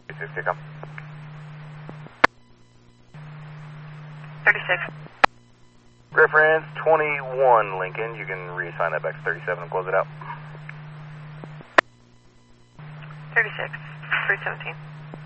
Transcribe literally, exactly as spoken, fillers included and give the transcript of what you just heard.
thirty-six, take off. thirty-six. Reference twenty-one, Lincoln. You can reassign that back to thirty-seven and close it out. thirty-six. three seventeen.